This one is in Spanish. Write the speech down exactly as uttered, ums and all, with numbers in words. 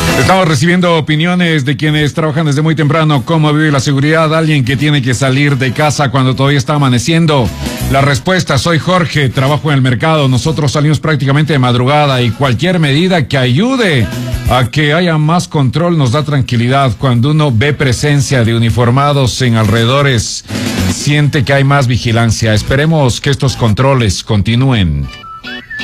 Estamos recibiendo opiniones de quienes trabajan desde muy temprano. ¿Cómo vive la seguridad? Alguien que tiene que salir de casa cuando todavía está amaneciendo. La respuesta: soy Jorge, trabajo en el mercado. Nosotros salimos prácticamente de madrugada y cualquier medida que ayude a que haya más control nos da tranquilidad. Cuando uno ve presencia de uniformados en alrededores, siente que hay más vigilancia. Esperemos que estos controles continúen.